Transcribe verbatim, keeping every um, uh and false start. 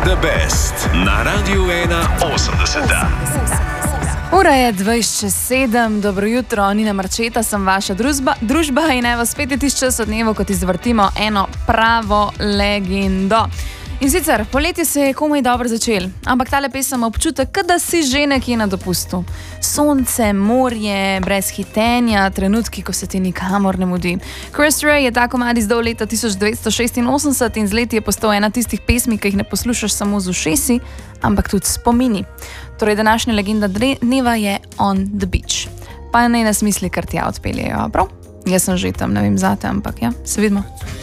the best na Radiu ena osemdeset. Ura je dvajset čez sedem, dobro jutro, Nina Marčeta, sem vaša družba, družba in evo spet je tisti čas od dnevu, ko ti zvrtimo eno pravo legendo. In sicer, poletje se je komaj dobro začel, ampak tale pesem občutek, da si že nekje na dopustu. Sonce, morje, brez hitenja, trenutki, ko se ti nikamor ne mudi. Chris Rea je ta komad izdal leta tisoč devetsto šestinosemdeset in z leti je postal ena tistih pesmi, ki jih ne poslušaš samo z ušesi, ampak tudi spomini. Torej, današnja legenda dneva je On the Beach. Pa naj nas misli, kar tja odpeljejo, prav? Jaz sem že tam, ne vem zate, ampak ja, se vidimo.